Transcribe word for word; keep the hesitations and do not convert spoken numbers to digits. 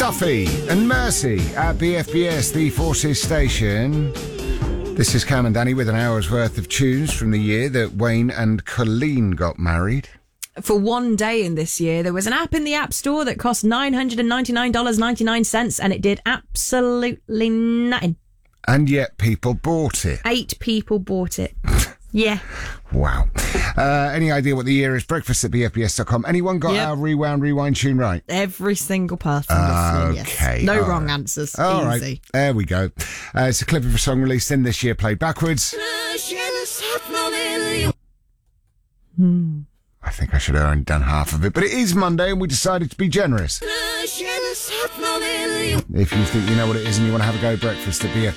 Duffy and Mercy at B F B S, the Forces station. This is Cam and Danny with an hour's worth of tunes from the year that Wayne and Colleen got married. For one day in this year, there was an app in the App Store that cost nine hundred ninety-nine dollars and ninety-nine cents and it did absolutely nothing. And yet people bought it. Eight people bought it. Yeah. Wow. Uh, any idea what the year is? Breakfast at b f b s dot com. Anyone got Yep. our Rewound Rewind tune right? Every single person listening, Okay. yes. No all wrong right. answers. All Easy. right. There we go. Uh, it's a clip of a song released in this year, played backwards. Hmm. I think I should have only done half of it, but it is Monday and we decided to be generous. If you think you know what it is and you want to have a go, breakfast at B F